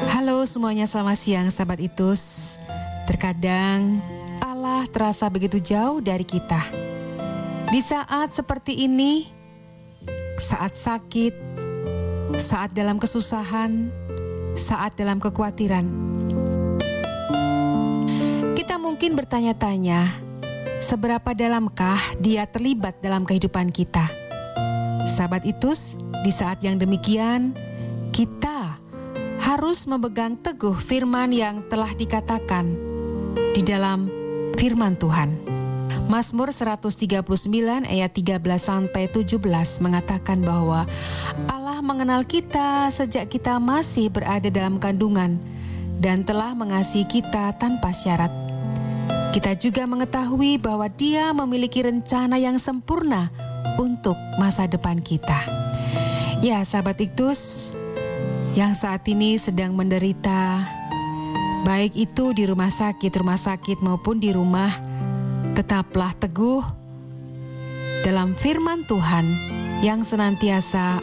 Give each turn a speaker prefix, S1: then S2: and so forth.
S1: Halo semuanya, selamat siang sahabat Itus. Terkadang Allah terasa begitu jauh dari kita. Di saat seperti ini, saat sakit, saat dalam kesusahan, saat dalam kekhawatiran, kita mungkin bertanya-tanya, seberapa dalamkah Dia terlibat dalam kehidupan kita? Sahabat Itus, di saat yang demikian, kita harus memegang teguh firman yang telah dikatakan di dalam firman Tuhan. Mazmur 139 ayat 13-17 mengatakan bahwa Allah mengenal kita sejak kita masih berada dalam kandungan dan telah mengasihi kita tanpa syarat. Kita juga mengetahui bahwa Dia memiliki rencana yang sempurna untuk masa depan kita. Ya, sahabat Itus, yang saat ini sedang menderita, baik itu di rumah sakit maupun di rumah, tetaplah teguh dalam firman Tuhan yang senantiasa